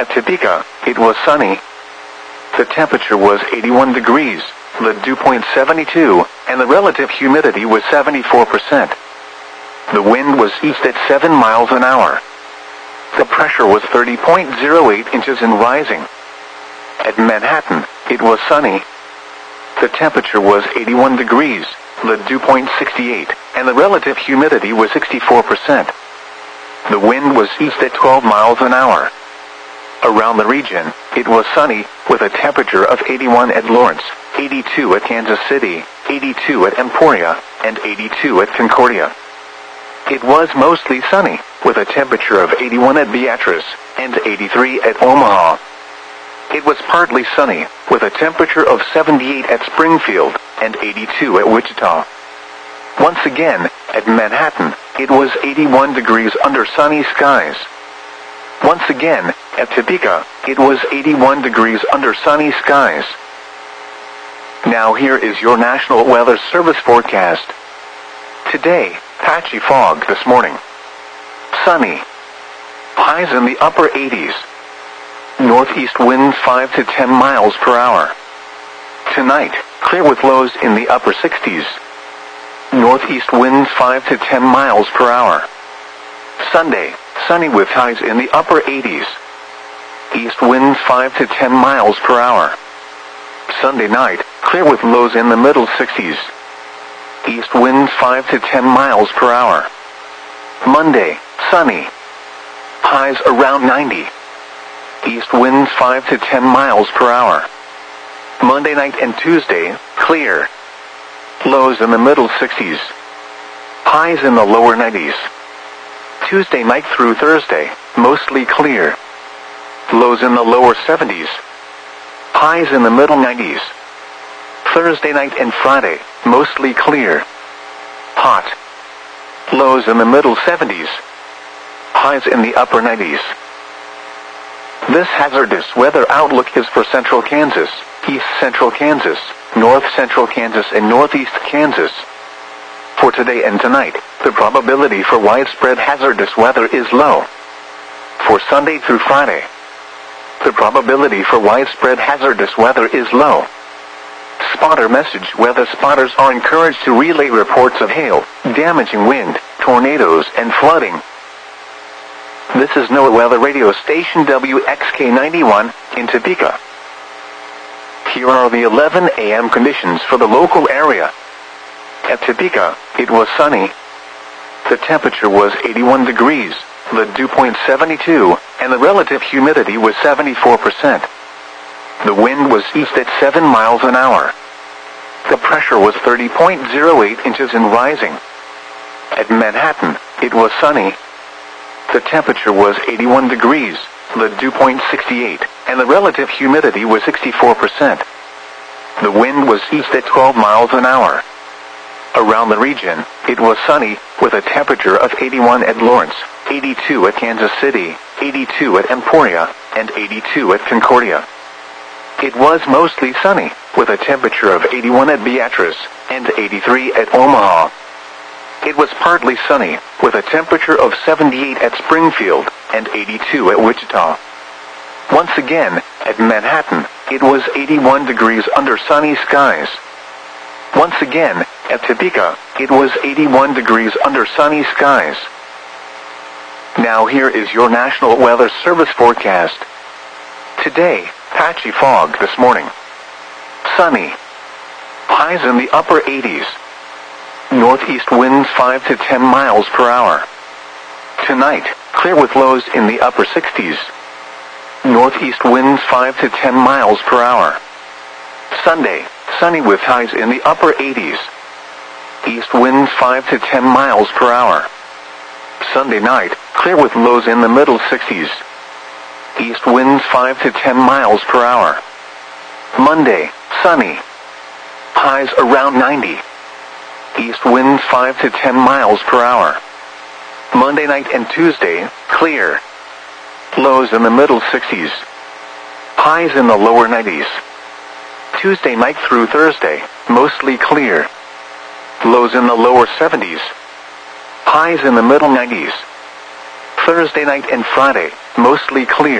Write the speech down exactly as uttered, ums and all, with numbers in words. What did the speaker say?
At Topeka, it was sunny. The temperature was eighty-one degrees, the dew point seventy-two, and the relative humidity was seventy-four percent. The wind was east at seven miles an hour. The pressure was thirty point zero eight inches and rising. At Manhattan, it was sunny. The temperature was eighty-one degrees, the dew point sixty-eight, and the relative humidity was sixty-four percent. The wind was east at twelve miles an hour. Around the region, it was sunny, with a temperature of eighty-one at Lawrence, eighty-two at Kansas City, eighty-two at Emporia, and eighty-two at Concordia. It was mostly sunny, with a temperature of eighty-one at Beatrice, and eighty-three at Omaha. It was partly sunny, with a temperature of seventy-eight at Springfield, and eighty-two at Wichita. Once again, at Manhattan, it was eighty-one degrees under sunny skies. Once again, at Topeka, it was eighty-one degrees under sunny skies. Now here is your National Weather Service forecast. Today, patchy fog this morning. Sunny. Highs in the upper eighties. Northeast winds five to ten miles per hour. Tonight, clear with lows in the upper sixties. Northeast winds five to ten miles per hour. Sunday, sunny with highs in the upper eighties. East winds five to ten miles per hour. Sunday night, clear with lows in the middle sixties. East winds five to ten miles per hour. Monday, sunny. Highs around ninety. East winds five to ten miles per hour. Monday night and Tuesday, clear. Lows in the middle sixties. Highs in the lower nineties. Tuesday night through Thursday, mostly clear. Lows in the lower seventies. Highs in the middle nineties. Thursday night and Friday, mostly clear. Hot. Lows in the middle seventies. Highs in the upper nineties. This hazardous weather outlook is for central Kansas, east central Kansas, north central Kansas, and northeast Kansas. For today and tonight, the probability for widespread hazardous weather is low. For Sunday through Friday, the probability for widespread hazardous weather is low. Spotter message: weather spotters are encouraged to relay reports of hail, damaging wind, tornadoes, and flooding. This is NOAA Weather Radio Station W X K ninety-one in Topeka. Here are the eleven a m conditions for the local area. At Topeka, it was sunny. The temperature was eighty-one degrees, the dew point seventy-two, and the relative humidity was seventy-four percent. The wind was east at seven miles an hour. The pressure was thirty point zero eight inches and rising. At Manhattan, it was sunny. The temperature was eighty-one degrees, the dew point sixty-eight, and the relative humidity was sixty-four percent. The wind was east at twelve miles an hour. Around the region, it was sunny, with a temperature of eighty-one at Lawrence, eighty-two at Kansas City, eighty-two at Emporia, and eighty-two at Concordia. It was mostly sunny, with a temperature of eighty-one at Beatrice, and eighty-three at Omaha. It was partly sunny, with a temperature of seventy-eight at Springfield, and eighty-two at Wichita. Once again, at Manhattan, it was eighty-one degrees under sunny skies. Once again, at Topeka, it was eighty-one degrees under sunny skies. Now here is your National Weather Service forecast. Today, patchy fog this morning. Sunny. Highs in the upper eighties. Northeast winds five to ten miles per hour. Tonight, clear with lows in the upper sixties. Northeast winds five to ten miles per hour. Sunday, sunny with highs in the upper eighties. East winds five to ten miles per hour. Sunday night, clear with lows in the middle sixties. East winds five to ten miles per hour. Monday, sunny. Highs around ninety. East winds five to ten miles per hour. Monday night and Tuesday, clear. Lows in the middle sixties. Highs in the lower nineties. Tuesday night through Thursday, mostly clear. Lows in the lower seventies. Highs in the middle nineties. Thursday night and Friday, mostly clear.